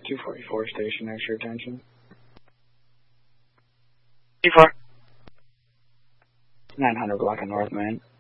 244 station, extra attention. 2-4. 900 block of North Main.